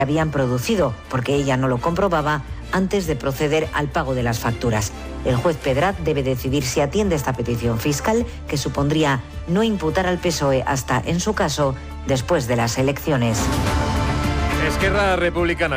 habían producido, porque ella no lo comprobaba antes de proceder al pago de las facturas. El juez Pedrat debe decidir si atiende esta petición fiscal, que supondría no imputar al PSOE hasta, en su caso, después de las elecciones. Esquerra Republicana